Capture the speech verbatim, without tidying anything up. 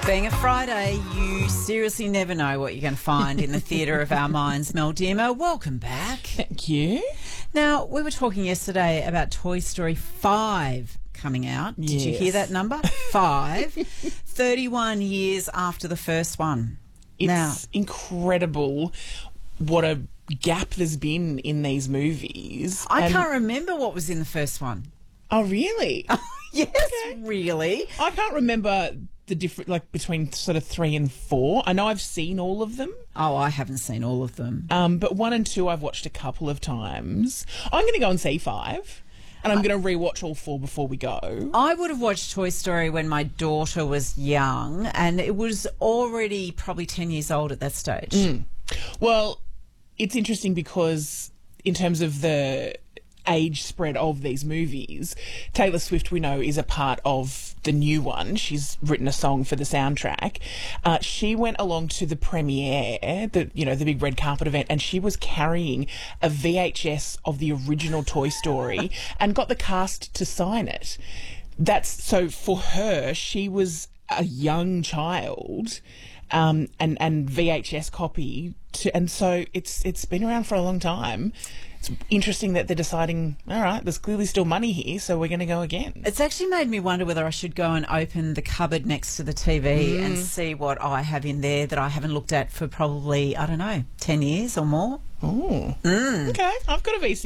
Being a Friday, you seriously never know what you're going to find in the theatre of our minds. Mel Demo, welcome back. Thank you. Now, we were talking yesterday about Toy Story five coming out. Did Yes. you hear that number? Five. thirty-one years after the first one. It's Now, incredible what a gap there's been in these movies. I And- can't remember what was in the first one. Oh, really? Yes, Okay. really. I can't remember the difference, like, between sort of three and four. I know I've seen all of them, Oh, I haven't seen all of them. um, but one and two I've watched a couple of times. I'm going to go and see five, and I'm going to rewatch all four before we go. I would have watched Toy Story when my daughter was young, and it was already probably ten years old at that stage. Well, it's interesting because in terms of the age spread of these movies, Taylor Swift, we know, is a part of the new one. She's written a song for the soundtrack. Uh, she went along to the premiere, the you know the big red carpet event, and she was carrying a V H S of the original Toy Story and got the cast to sign it. That's so for her. She was a young child. Um, and, and V H S copy to, and so it's it's been around for a long time. It's interesting that they're deciding, all right, there's clearly still money here, so we're going to go again. It's actually made me wonder whether I should go and open the cupboard next to the T V and see what I have in there that I haven't looked at for probably, I don't know, ten years or more. Oh, okay. I've got a V C